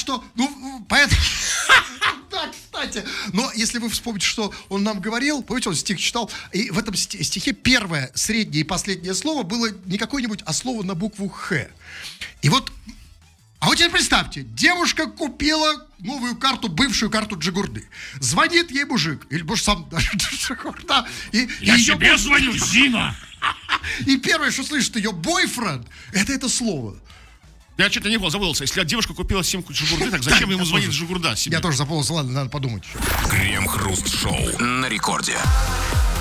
что, поэтому... Да, кстати. Но если вы вспомните, что он нам говорил, помните, он стих читал, и в этом стихе первое, среднее и последнее слово было не какое-нибудь, а слово на букву «Х». И вот, а вот теперь представьте, девушка купила новую карту, бывшую карту Джигурды. Звонит ей мужик, или может сам даже Джигурда. Я себе звоню, Зина! И первое, что слышит ее бойфренд, это слово. Я что-то не забылся. Если девушка купила симку Джигурды, так зачем ему звонит Джигурда себе? Я тоже запомнился, ладно, надо подумать. Крем-хруст-шоу на рекорде.